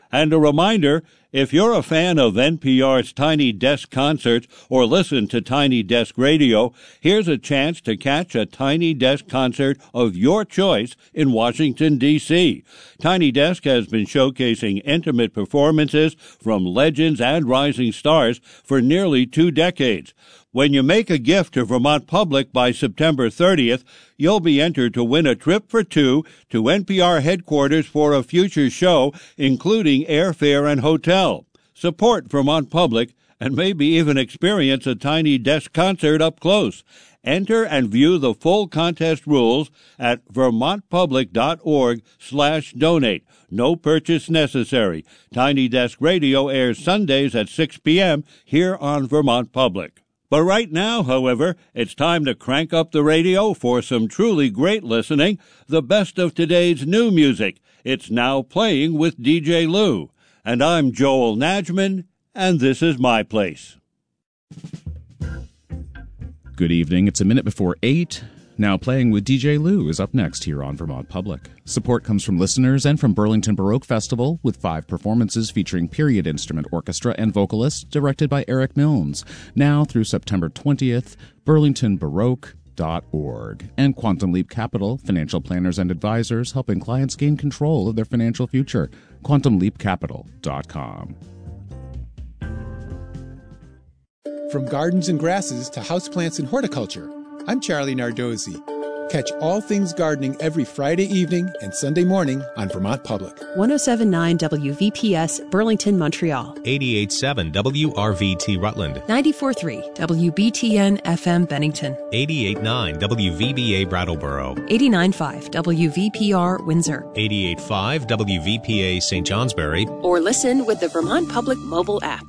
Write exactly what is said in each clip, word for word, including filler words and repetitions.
And a reminder, if you're a fan of N P R's Tiny Desk concerts or listen to Tiny Desk Radio, here's a chance to catch a Tiny Desk concert of your choice in Washington, D C Tiny Desk has been showcasing intimate performances from legends and rising stars for nearly two decades. When you make a gift to Vermont Public by September thirtieth, you'll be entered to win a trip for two to N P R headquarters for a future show, including airfare and hotel. Support Vermont Public and maybe even experience a Tiny Desk concert up close. Enter and view the full contest rules at vermontpublic.org slash donate. No purchase necessary. Tiny Desk Radio airs Sundays at six p.m. here on Vermont Public. But right now, however, it's time to crank up the radio for some truly great listening, the best of today's new music. It's Now Playing with D J Lou. And I'm Joel Najman, and this is my place. Good evening. It's a minute before eight. Now Playing with D J Lou is up next here on Vermont Public. Support comes from listeners and from Burlington Baroque Festival, with five performances featuring period instrument orchestra and vocalists, directed by Eric Milnes. Now through September twentieth, burlington baroque dot org. And Quantum Leap Capital, financial planners and advisors helping clients gain control of their financial future. quantum leap capital dot com. From gardens and grasses to houseplants and horticulture, I'm Charlie Nardozzi. Catch all things gardening every Friday evening and Sunday morning on Vermont Public. one oh seven point nine W V P S, Burlington, Montreal. eighty-eight point seven W R V T, Rutland. ninety-four point three W B T N F M, Bennington. eighty-eight point nine W V B A, Brattleboro. eighty-nine point five W V P R, Windsor. eighty-eight point five W V P A, Saint Johnsbury. Or listen with the Vermont Public mobile app.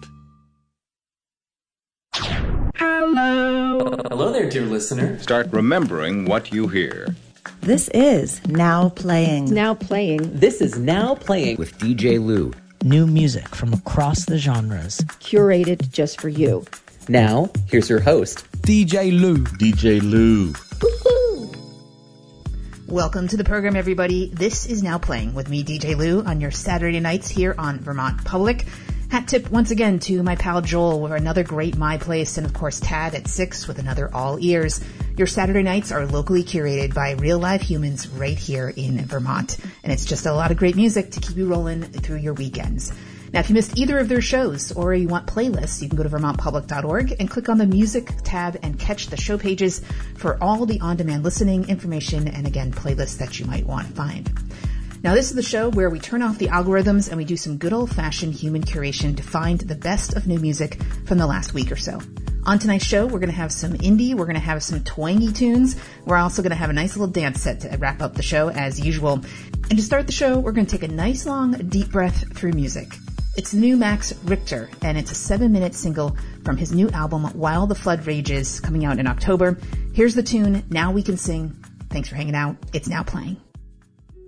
Hello. Hello there, dear listener. Start remembering what you hear. This is Now Playing. Now Playing. This is Now Playing with D J Lou. New music from across the genres. Curated just for you. Now, here's your host, D J Lou. D J Lou. Woo-hoo. Welcome to the program, everybody. This is Now Playing with me, D J Lou, on your Saturday nights here on Vermont Public. Hat tip once again to my pal Joel with another great My Place, and of course Tad at six with another All Ears. Your Saturday nights are locally curated by real live humans right here in Vermont, and it's just a lot of great music to keep you rolling through your weekends. Now, if you missed either of their shows or you want playlists, you can go to vermont public dot org and click on the Music tab and catch the show pages for all the on-demand listening information and, again, playlists that you might want to find. Now, this is the show where we turn off the algorithms and we do some good old-fashioned human curation to find the best of new music from the last week or so. On tonight's show, we're going to have some indie, we're going to have some twangy tunes, we're also going to have a nice little dance set to wrap up the show as usual. And to start the show, we're going to take a nice long deep breath through music. It's the new Max Richter, and it's a seven-minute single from his new album, While the Flood Rages, coming out in October. Here's the tune, Now We Can Sing. Thanks for hanging out. It's Now Playing.